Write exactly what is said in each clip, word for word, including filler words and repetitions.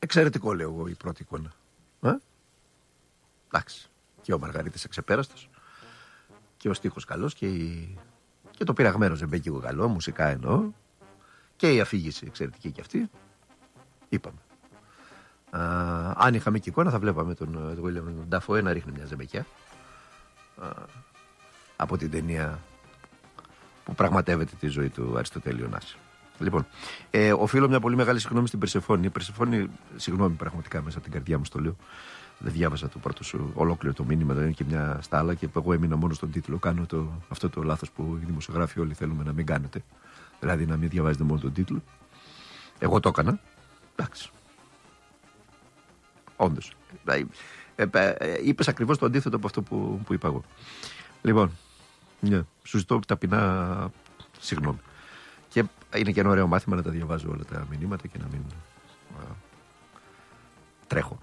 Εξαιρετικό, λέω εγώ, η πρώτη εικόνα. Ε? Εντάξει. Και ο Μαργαρίτης εξεπέραστος. Και ο στίχος καλός και, η... και το πειραγμένο ζεμπέκικο καλό, μουσικά εννοώ. Και η αφήγηση εξαιρετική και αυτή. Είπαμε. Α, αν είχαμε και εικόνα θα βλέπαμε τον Βίλιαμ Ντάφοε να ρίχνει μια ζεμπεκιά. Α, από την ταινία που πραγματεύεται τη ζωή του Αριστοτέλειου Νάση. Λοιπόν, ε, οφείλω μια πολύ μεγάλη συγγνώμη στην Περσεφόνη. Η Περσεφόνη, συγγνώμη πραγματικά μέσα από την καρδιά μου στο λέω. Δεν διάβασα το πρώτο σου ολόκληρο το μήνυμα, δεν είναι και μια στάλα και εγώ έμεινα μόνο στον τίτλο. Κάνω το, αυτό το λάθος που οι δημοσιογράφοι όλοι θέλουμε να μην κάνετε. Δηλαδή να μην διαβάζετε μόνο τον τίτλο. Εγώ το έκανα. Εντάξει. Όντως. Ε, ε, ε, είπες ακριβώς το αντίθετο από αυτό που, που είπα εγώ. Λοιπόν, ναι, σου ζητώ ταπεινά συγγνώμη. Και είναι και ένα ωραίο μάθημα να τα διαβάζω όλα τα μηνύματα και να μην α, τρέχω.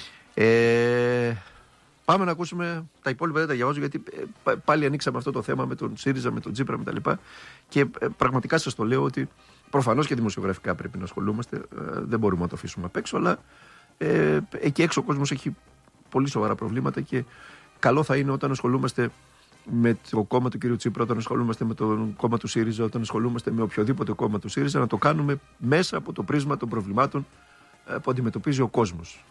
Ε, πάμε να ακούσουμε τα υπόλοιπα, δεν τα διαβάζω γιατί ε, πάλι ανοίξαμε αυτό το θέμα με τον ΣΥΡΙΖΑ, με τον Τσίπρα, με τα λοιπά. Και ε, πραγματικά σας το λέω ότι προφανώς και δημοσιογραφικά πρέπει να ασχολούμαστε. Ε, δεν μπορούμε να το αφήσουμε απ' έξω, αλλά ε, εκεί έξω ο κόσμος έχει πολύ σοβαρά προβλήματα και καλό θα είναι όταν ασχολούμαστε με το κόμμα του κ. Τσίπρα, όταν ασχολούμαστε με το κόμμα του ΣΥΡΙΖΑ, όταν ασχολούμαστε με οποιοδήποτε κόμμα του ΣΥΡΙΖΑ, να το κάνουμε μέσα από το πρίσμα των προβλημάτων ε, που αντιμετωπίζει ο κόσμος.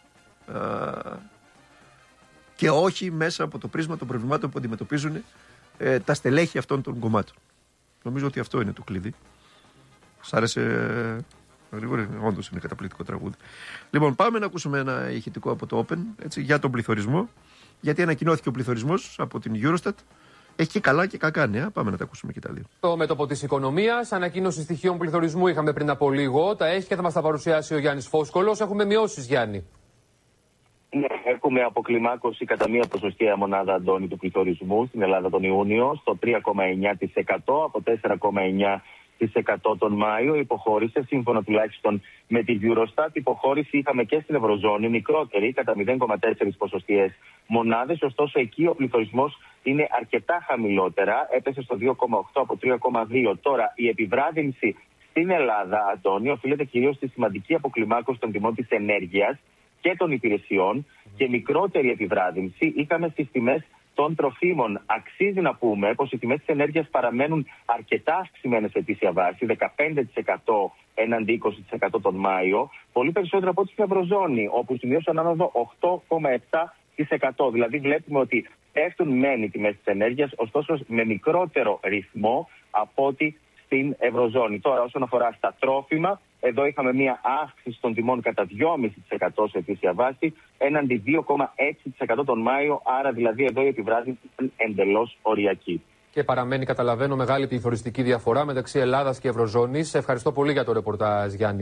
Uh, και όχι μέσα από το πρίσμα των προβλημάτων που αντιμετωπίζουν ε, τα στελέχη αυτών των κομμάτων. Νομίζω ότι αυτό είναι το κλειδί. Σ' άρεσε γρήγορα? Όντως είναι καταπληκτικό τραγούδι. Λοιπόν, πάμε να ακούσουμε ένα ηχητικό από το Open, έτσι, για τον πληθωρισμό. Γιατί ανακοινώθηκε ο πληθωρισμός από την Eurostat. Έχει και καλά και κακά νέα. Πάμε να τα ακούσουμε και τα δύο. Το μέτωπο της οικονομίας, ανακοίνωση στοιχείων πληθωρισμού είχαμε πριν από λίγο. Τα έχει και θα μας τα παρουσιάσει ο Γιάννης Φόσκολος. Έχουμε μειώσεις, Γιάννη. Ναι, έχουμε αποκλιμάκωση κατά μία ποσοστιαία μονάδα, Αντώνη, του πληθωρισμού στην Ελλάδα τον Ιούνιο στο τρία κόμμα εννιά τοις εκατό από τέσσερα κόμμα εννιά τοις εκατό τον Μάιο. Υποχώρησε, σύμφωνα τουλάχιστον με τη Eurostat. Υποχώρηση είχαμε και στην Ευρωζώνη, μικρότερη, κατά μηδέν κόμμα τέσσερα ποσοστιαίες μονάδες. Ωστόσο, εκεί ο πληθωρισμός είναι αρκετά χαμηλότερα. Έπεσε στο δύο κόμμα οκτώ από τρία κόμμα δύο. Τώρα, η επιβράδυνση στην Ελλάδα, Αντώνη, οφείλεται κυρίως στη σημαντική αποκλιμάκωση των τιμών της ενέργειας και των υπηρεσιών και μικρότερη επιβράδυνση είχαμε στις τιμές των τροφίμων. Αξίζει να πούμε πως οι τιμές της ενέργειας παραμένουν αρκετά αυξημένες σε ετήσια βάση, δεκαπέντε τοις εκατό έναντι είκοσι τοις εκατό τον Μάιο, πολύ περισσότερο από ό,τι στην Ευρωζώνη, όπου σημείωσαν άνοδο οκτώ κόμμα επτά τοις εκατό. Δηλαδή βλέπουμε ότι πέφτουν μεν οι τιμές της ενέργειας, ωστόσο με μικρότερο ρυθμό από ό,τι στην Ευρωζώνη. Τώρα, όσον αφορά στα τρόφιμα, εδώ είχαμε μία αύξηση των τιμών κατά δυόμισι τοις εκατό σε ετήσια βάση, έναντι δύο κόμμα έξι τοις εκατό τον Μάιο, άρα δηλαδή εδώ η επιβράδυνση ήταν εντελώς οριακή. Και παραμένει, καταλαβαίνω, μεγάλη πληθωριστική διαφορά μεταξύ Ελλάδας και Ευρωζώνης. Σε ευχαριστώ πολύ για το ρεπορτάζ, Γιάννη.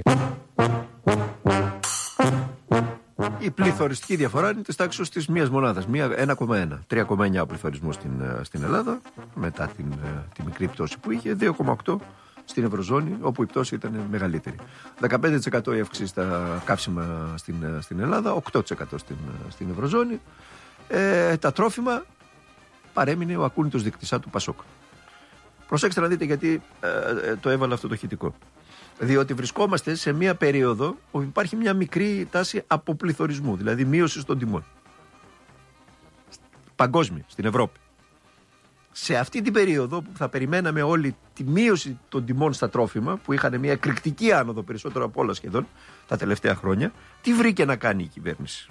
Η πληθωριστική διαφορά είναι της τάξης της μίας μονάδας, ένα κόμμα ένα. τρία κόμμα εννιά ο πληθωρισμός στην, στην Ελλάδα, μετά την, τη μικρή πτώση που είχε, δύο κόμμα οκτώ στην Ευρωζώνη, όπου η πτώση ήταν μεγαλύτερη. δεκαπέντε τοις εκατό η αύξηση στα καύσιμα στην, στην Ελλάδα, οκτώ τοις εκατό στην, στην Ευρωζώνη. Ε, τα τρόφιμα παρέμεινε ο ακούνητος δείκτης του Πασόκ. Προσέξτε να δείτε γιατί ε, το έβαλα αυτό το ηχητικό. Διότι βρισκόμαστε σε μια περίοδο όπου υπάρχει μια μικρή τάση αποπληθωρισμού, δηλαδή μείωση των τιμών. Παγκόσμια, στην Ευρώπη. Σε αυτή την περίοδο που θα περιμέναμε όλοι τη μείωση των τιμών στα τρόφιμα, που είχαν μια εκρηκτική άνοδο περισσότερο από όλα σχεδόν τα τελευταία χρόνια, τι βρήκε να κάνει η κυβέρνηση?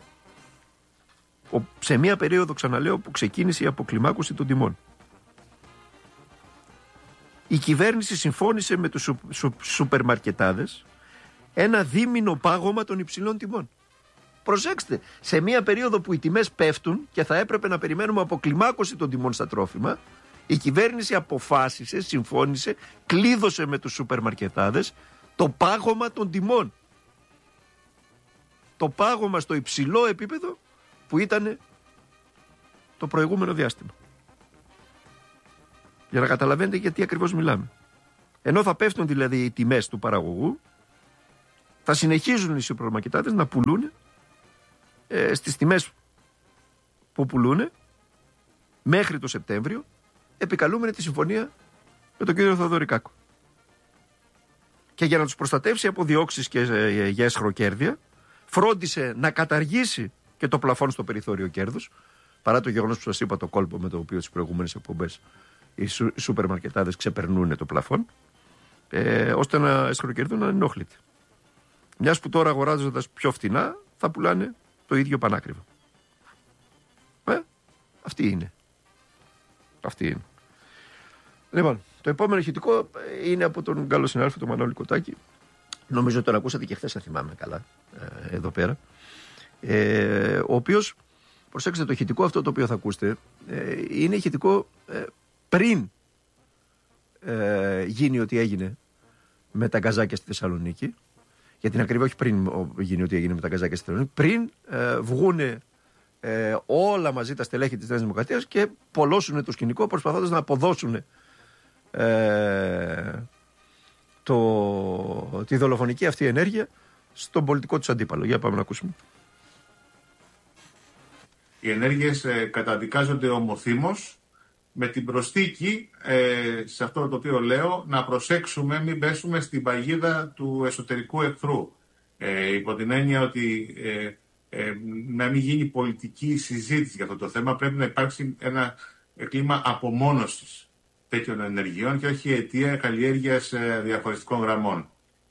Σε μια περίοδο, ξαναλέω, που ξεκίνησε η αποκλιμάκωση των τιμών. Η κυβέρνηση συμφώνησε με τους σου, σου, σούπερ μαρκετάδες ένα δίμηνο πάγωμα των υψηλών τιμών. Προσέξτε, σε μια περίοδο που οι τιμές πέφτουν και θα έπρεπε να περιμένουμε αποκλιμάκωση των τιμών στα τρόφιμα, η κυβέρνηση αποφάσισε, συμφώνησε, κλείδωσε με τους σούπερ μαρκετάδες το πάγωμα των τιμών. Το πάγωμα στο υψηλό επίπεδο που ήταν το προηγούμενο διάστημα. Για να καταλαβαίνετε γιατί ακριβώς μιλάμε. Ενώ θα πέφτουν δηλαδή οι τιμές του παραγωγού, θα συνεχίζουν οι σούπερ μαρκετάδες να πουλούν ε, στις τιμές που πουλούν μέχρι το Σεπτέμβριο, επικαλούμενη τη συμφωνία με τον κύριο Θοδωρικάκο. Και για να τους προστατεύσει από διώξεις και ε, για έσχρο κέρδεια, φρόντισε να καταργήσει και το πλαφόν στο περιθώριο κέρδους, παρά το γεγονός που σας είπα το κόλπο με το οποίο τις προηγούμενες εκπομπές οι σούπερ μαρκετάδες ξεπερνούν το πλαφόν, ε, ώστε να εσχροκερδούν ανενόχλητοι. Μιας που τώρα αγοράζοντας πιο φτηνά θα πουλάνε το ίδιο πανάκριβα. Ε, αυτή είναι. Αυτή είναι. Λοιπόν, το επόμενο ηχητικό είναι από τον καλό συνάδελφο, τον Μανώλη Κοτάκη. Νομίζω τον ακούσατε και χθες, θα θυμάμαι καλά, ε, εδώ πέρα. Ε, ο οποίος, προσέξτε, το ηχητικό αυτό το οποίο θα ακούσετε, ε, είναι ηχητικό ε, πριν ε, γίνει ό,τι έγινε με τα γκαζάκια στη Θεσσαλονίκη. Για την ακρίβεια, όχι πριν γίνει ό,τι έγινε με τα γκαζάκια στη Θεσσαλονίκη, πριν ε, βγούνε ε, όλα μαζί τα στελέχη της Νέας Δημοκρατίας και πολλώσουν το σκηνικό προσπαθώντας να αποδώσουν ε, το, τη δολοφονική αυτή ενέργεια στον πολιτικό τους αντίπαλο. Για πάμε να ακούσουμε. Οι ενέργειες ε, καταδικάζονται ομοθύμως, με την προσθήκη ε, σε αυτό το οποίο λέω να προσέξουμε μην πέσουμε στην παγίδα του εσωτερικού εχθρού. Ε, υπό την έννοια ότι ε, ε, να μην γίνει πολιτική συζήτηση για αυτό το θέμα, πρέπει να υπάρξει ένα κλίμα απομόνωσης τέτοιων ενεργειών και όχι αιτία καλλιέργειας ε, διαφορετικών γραμμών.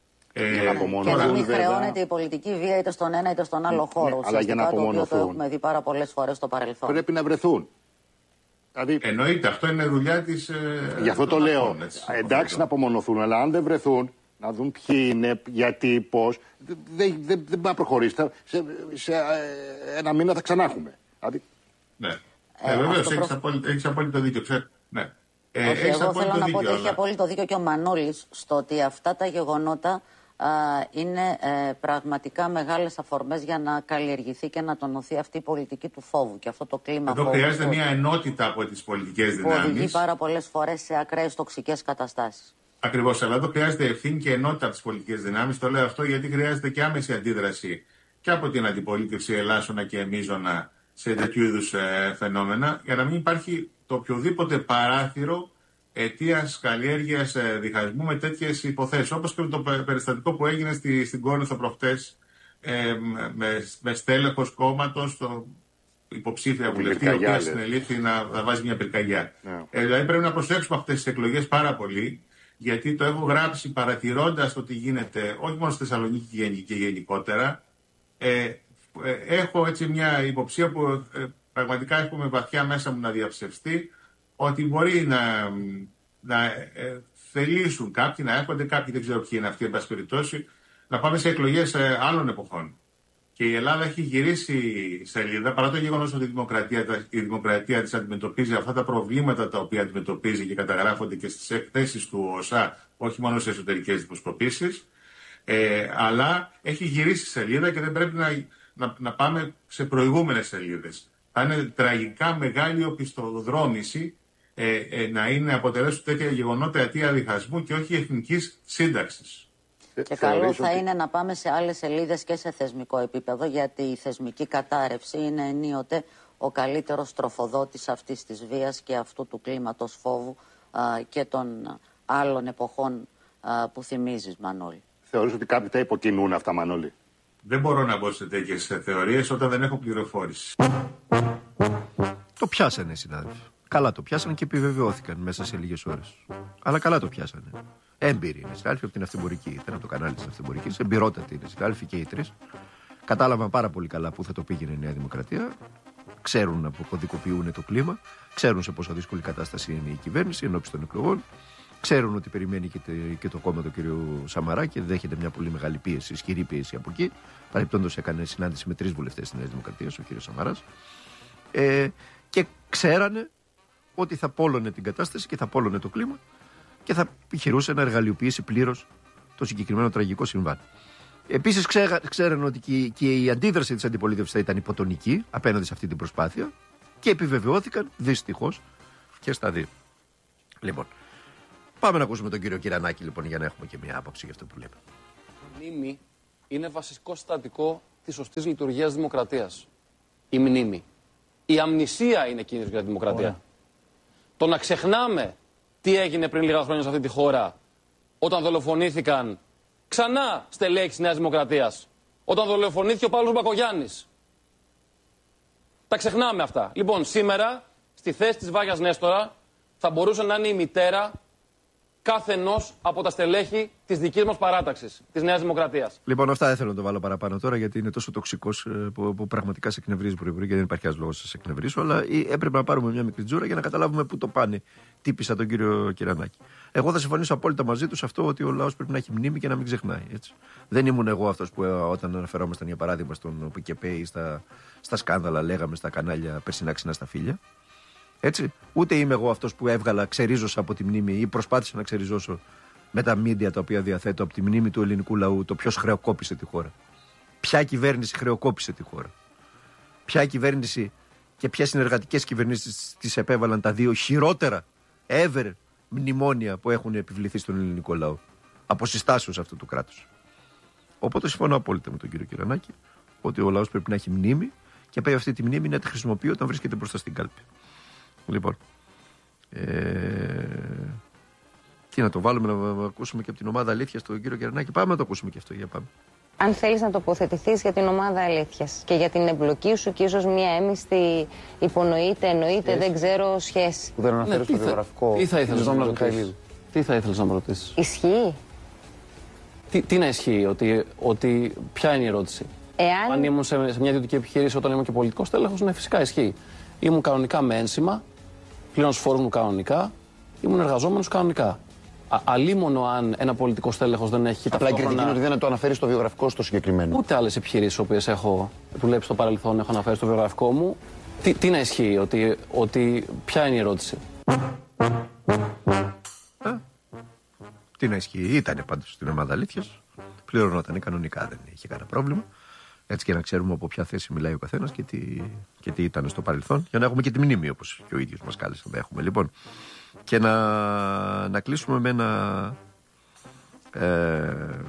Ε, για να και να μην χρεώνεται η πολιτική βία είτε στον ένα είτε στον άλλο χώρο. Ναι, αλλά για να απομονωθούν, το οποίο το έχουμε δει πάρα πολλές φορές στο παρελθόν. Πρέπει να βρεθούν. Δηλαδή... Εννοείται, αυτό είναι δουλειά της. Ε, Γι' αυτό το λέω. Έτσι, εντάξει να απομονωθούν, αλλά αν δεν βρεθούν, να δουν ποιοι είναι, γιατί, πώς. Δεν δε, δε πάει να προχωρήσει. Σε, σε ε, ένα μήνα θα ξανά έχουμε. Δηλαδή... Ναι. Ε, ε, Βεβαίως, έχεις απόλυτο, έχεις απόλυτο δίκιο. Ξέ, ναι. Ε, Όχι, εγώ θέλω να πω ότι έχει απόλυτο δίκιο και ο Μανώλης στο ότι αυτά τα γεγονότα α, είναι ε, πραγματικά μεγάλες αφορμές για να καλλιεργηθεί και να τονωθεί αυτή η πολιτική του φόβου και αυτό το κλίμα. Εδώ χρειάζεται μια ενότητα από τις πολιτικές δυνάμεις. Που οδηγεί πάρα πολλές φορές σε ακραίες τοξικές καταστάσεις. Ακριβώς, αλλά εδώ χρειάζεται ευθύνη και ενότητα από τις πολιτικές δυνάμεις. Το λέω αυτό γιατί χρειάζεται και άμεση αντίδραση και από την αντιπολίτευση ελάσσονα και εμίζωνα σε τέτοιου είδους ε, φαινόμενα, για να μην υπάρχει το οποιοδήποτε παράθυρο αιτίας καλλιέργειας ε, διχασμού με τέτοιες υποθέσεις. Όπως και με το περιστατικό που έγινε στη, στην Κόρινθο προχτές ε, με, με στέλεχος κόμματος, το υποψήφια βουλευτή, η οποία συνελήφθη να, να βάζει μια πυρκαγιά. Yeah. Ε, δηλαδή πρέπει να προσέξουμε αυτές τις εκλογές πάρα πολύ, γιατί το έχω γράψει παρατηρώντας το τι γίνεται, όχι μόνο στη Θεσσαλονίκη και γενικότερα. Ε, έχω έτσι μια υποψία που ε, πραγματικά έχουμε βαθιά μέσα μου να διαψευστεί, ότι μπορεί να, να ε, θελήσουν κάποιοι, να έρχονται κάποιοι, δεν ξέρω ποιοι είναι αυτοί, εν πάση περιπτώσει, να πάμε σε εκλογές ε, άλλων εποχών. Και η Ελλάδα έχει γυρίσει σελίδα, παρά το γεγονός ότι η δημοκρατία, η δημοκρατία της αντιμετωπίζει αυτά τα προβλήματα τα οποία αντιμετωπίζει και καταγράφονται και στις εκθέσεις του ΟΣΑ, όχι μόνο σε εσωτερικές δημοσκοπήσεις, ε, αλλά έχει γυρίσει σελίδα και δεν πρέπει να, να, να πάμε σε προηγούμενες σελίδες. Θα είναι τραγικά μεγάλη οπισθοδρόμηση ε, ε, να είναι αποτελέσουν τέτοια γεγονότα αιτία διχασμού και όχι εθνικής σύνταξης. Και καλό θα είναι να πάμε σε άλλες σελίδες και σε θεσμικό επίπεδο, γιατί η θεσμική κατάρρευση είναι ενίοτε ο καλύτερος τροφοδότης αυτής της βίας και αυτού του κλίματος φόβου α, και των άλλων εποχών α, που θυμίζεις, Μανώλη. Θεωρείς ότι κάποιοι τα υποκινούν αυτά, Μανώλη? Δεν μπορώ να μπω σε τέτοιες θεωρίες όταν δεν έχω πληροφόρηση. Το πιάσανε, συνάδελφοι. Καλά το πιάσανε και επιβεβαιώθηκαν μέσα σε λίγες ώρες. Αλλά καλά το πιάσανε. Έμπειροι είναι συνάδελφοι από την αυτεμπορική. Ήρθαν από το κανάλι της αυτεμπορικής. Εμπειρότατοι είναι συνάδελφοι και οι τρεις. Κατάλαβαν πάρα πολύ καλά πού θα το πήγαινε η Νέα Δημοκρατία. Ξέρουν να αποκωδικοποιούν το κλίμα. Ξέρουν σε πόσο δύσκολη κατάσταση είναι η κυβέρνηση ενώπιση των εκλογών. Ξέρουν ότι περιμένει και το, και το κόμμα του κ. Σαμαρά και δέχεται μια πολύ μεγάλη πίεση, ισχυρή πίεση από εκεί. Παρεπτόντως έκανε συνάντηση με τρεις βουλευτές της Νέας Δημοκρατίας, ο κ. Σαμαράς. Ε, και ξέρανε ότι θα πόλωνε την κατάσταση και θα πόλωνε το κλίμα και θα επιχειρούσε να εργαλειοποιήσει πλήρως το συγκεκριμένο τραγικό συμβάν. Επίσης ξέρανε ότι και, και η αντίδραση της αντιπολίτευσης θα ήταν υποτονική απέναντι σε αυτή την προσπάθεια και επιβεβαιώθηκαν δυστυχώς και στα δύο. Λοιπόν, πάμε να ακούσουμε τον κύριο Κυρανάκη λοιπόν, για να έχουμε και μια άποψη για αυτό που λέμε. Η μνήμη είναι βασικό συστατικό της σωστής λειτουργίας δημοκρατίας. Η μνήμη. Η αμνησία είναι κίνδυνος για τη δημοκρατία. Ωραία. Το να ξεχνάμε τι έγινε πριν λίγα χρόνια σε αυτή τη χώρα όταν δολοφονήθηκαν ξανά στελέχη της Νέας Δημοκρατίας. όταν δολοφονήθηκε ο Παύλος Μπακογιάννης. Τα ξεχνάμε αυτά. Λοιπόν, σήμερα, στη θέση της Βάγιας Νέστορα, θα μπορούσε να είναι η μητέρα κάθε ενός από τα στελέχη της δικής μας παράταξης, της Νέας Δημοκρατίας. Λοιπόν, αυτά δεν θέλω να το βάλω παραπάνω τώρα, γιατί είναι τόσο τοξικός που, που πραγματικά σε εκνευρίζει, Πρωθυπουργέ, και δεν υπάρχει ένας λόγος να σε εκνευρίσω. Αλλά έπρεπε να πάρουμε μια μικρή τζούρα για να καταλάβουμε πού το πάνε. Τύπησα τον κύριο Κυρανάκη. Εγώ θα συμφωνήσω απόλυτα μαζί του σε αυτό ότι ο λαός πρέπει να έχει μνήμη και να μην ξεχνάει. Έτσι. Δεν ήμουν εγώ αυτός που όταν αναφερόμασταν για παράδειγμα στον ΠΚΠ, στα, στα σκάνδαλα, λέγαμε στα κανάλια περσινά ξινά στα φίλια. Έτσι. Ούτε είμαι εγώ αυτός που έβγαλα, ξερίζωσα από τη μνήμη ή προσπάθησα να ξεριζώσω με τα μίντια τα οποία διαθέτω από τη μνήμη του ελληνικού λαού το ποιος χρεοκόπησε τη χώρα. Ποια κυβέρνηση χρεοκόπησε τη χώρα. Ποια κυβέρνηση και ποιες συνεργατικές κυβερνήσεις τις επέβαλαν τα δύο χειρότερα ever μνημόνια που έχουν επιβληθεί στον ελληνικό λαό. Από συστάσεως αυτού του κράτους. Οπότε συμφωνώ απόλυτα με τον κύριο Κυρανάκη ότι ο λαός πρέπει να έχει μνήμη και πρέπει αυτή τη μνήμη να τη χρησιμοποιεί όταν βρίσκεται μπροστά στην κάλπη. Λοιπόν, ε, τι να το βάλουμε, να ακούσουμε και από την ομάδα Αλήθειας τον κύριο Κυρανάκη. Πάμε να το ακούσουμε και αυτό, για πάμε. Αν θέλεις να τοποθετηθείς για την ομάδα Αλήθειας και για την εμπλοκή σου και ίσως μια έμιστη υπονοείται, εννοείται, δεν ξέρω, σχέση. Που δεν αναφέρει στο βιογραφικό. Τι θα ήθελες να μου ρωτήσεις. Τι θα ήθελες να μου ρωτήσεις. Ισχύει. Τι, τι να ισχύει, ότι, ότι ποια είναι η ερώτηση. Εάν... Αν ήμουν σε, σε μια ιδιωτική επιχείρηση όταν ήμουν και πολιτικός τέλεχος, ναι, φυσικά ισχύει. Ήμουν κανονικά με ένσημα, πλέον στους φόρους μου κανονικά, ήμουν εργαζόμενος κανονικά. Αλίμονο αν ένα πολιτικό στέλεχος δεν έχει ταυτόχρονα. Απλά η κριτική είναι ότι δεν το αναφέρει στο βιογραφικό στο συγκεκριμένο. Ούτε άλλες επιχειρήσεις οποίες έχω δουλέψει στο παρελθόν έχω αναφέρει στο βιογραφικό μου. Τι, τι να ισχύει, ότι, ότι ποια είναι η ερώτηση. Α, τι να ισχύει, ήτανε πάντως στην ομάδα Αλήθειας. Πληρωνόταν κανονικά, δεν είχε κανένα πρόβλημα. Έτσι και να ξέρουμε από ποια θέση μιλάει ο καθένας και τι, και τι ήταν στο παρελθόν. Για να έχουμε και τη μνήμη, όπως και ο ίδιος μας κάλεσε να έχουμε. Λοιπόν, και να, να κλείσουμε με ένα ε, ε,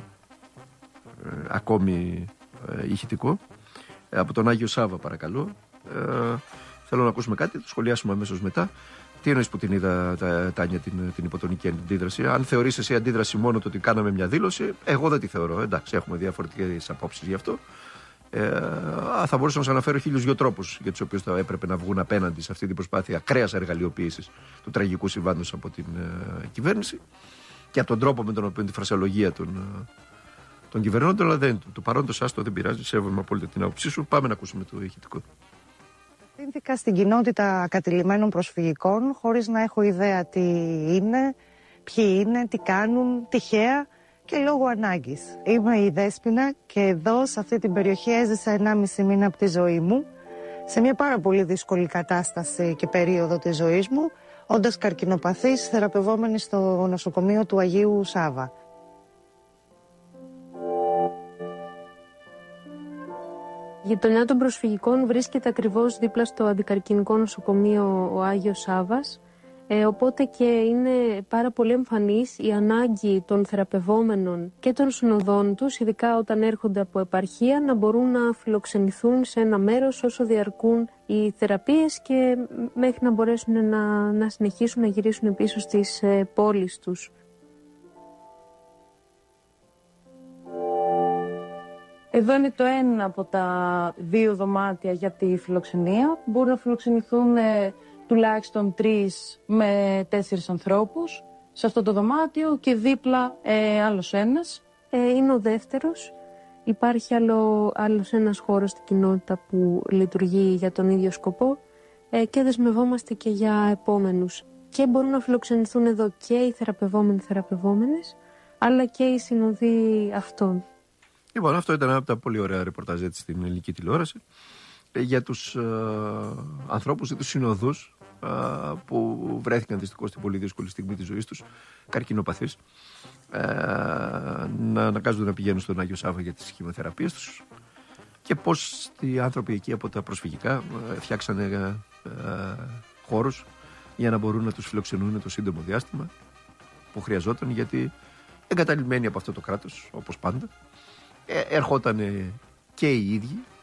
ακόμη ε, ηχητικό ε, από τον Άγιο Σάβα, παρακαλώ. Ε, θέλω να ακούσουμε κάτι, το σχολιάσουμε αμέσως μετά. Τι εννοείς που την είδα, τα, Τάνια, την, την υποτονική αντίδραση? Αν θεωρείς εσύ αντίδραση μόνο το ότι κάναμε μια δήλωση, εγώ δεν τη θεωρώ. Εντάξει, έχουμε διαφορετικές απόψεις γι' αυτό. Ε, θα μπορούσα να σας αναφέρω χίλιους δυο τρόπους για τους οποίους θα έπρεπε να βγουν απέναντι σε αυτή την προσπάθεια ακραίας εργαλειοποίησης του τραγικού συμβάντος από την ε, κυβέρνηση και από τον τρόπο με τον οποίο τη φρασιολογία των, ε, των κυβερνώντων. Αλλά δεν, το παρόντος άστο δεν πειράζει, σέβομαι απόλυτα την άποψή σου. Πάμε να ακούσουμε το ηχητικό. Απευθύνθηκα στην κοινότητα κατηλημμένων προσφυγικών χωρίς να έχω ιδέα τι είναι, ποιοι είναι, τι κάνουν, τυχαία και λόγω ανάγκης. Είμαι η Δέσποινα και εδώ σε αυτή την περιοχή έζησα ενάμιση μήνα από τη ζωή μου σε μια πάρα πολύ δύσκολη κατάσταση και περίοδο της ζωής μου, όντας καρκινοπαθής, θεραπευόμενη στο νοσοκομείο του Αγίου Σάβα. Η γειτονιά των προσφυγικών βρίσκεται ακριβώς δίπλα στο αντικαρκινικό νοσοκομείο ο Άγιος Σάβας, ε, οπότε και είναι πάρα πολύ εμφανής η ανάγκη των θεραπευόμενων και των συνοδών τους, ειδικά όταν έρχονται από επαρχία, να μπορούν να φιλοξενηθούν σε ένα μέρος όσο διαρκούν οι θεραπείες και μέχρι να μπορέσουν να, να συνεχίσουν να γυρίσουν πίσω στις ε, πόλεις τους. Εδώ είναι το ένα από τα δύο δωμάτια για τη φιλοξενία. Μπορούν να φιλοξενηθούν ε, τουλάχιστον τρεις με τέσσερις ανθρώπους σε αυτό το δωμάτιο και δίπλα ε, άλλος ένας. Ε, είναι ο δεύτερος. Υπάρχει άλλο, άλλος ένας χώρος στην κοινότητα που λειτουργεί για τον ίδιο σκοπό ε, και δεσμευόμαστε και για επόμενους. Και μπορούν να φιλοξενηθούν εδώ και οι θεραπευόμενοι θεραπευόμενες, αλλά και οι συνοδοί αυτών. Λοιπόν, αυτό ήταν ένα από τα πολύ ωραία ρεπορτάζ στην ελληνική τηλεόραση για τους ε, ανθρώπους ή τους συνοδούς ε, που βρέθηκαν δυστυχώς στην πολύ δύσκολη στιγμή της ζωής τους, καρκινοπαθείς, ε, να αναγκάζονται να πηγαίνουν στον Άγιο Σάββα για τις χημειοθεραπείες τους και πώς οι άνθρωποι εκεί από τα προσφυγικά ε, φτιάξανε ε, ε, χώρους για να μπορούν να τους φιλοξενούν το σύντομο διάστημα που χρειαζόταν, γιατί εγκαταλειμμένοι από αυτό το κράτος, όπως πάντα, ερχόταν και οι ίδιοι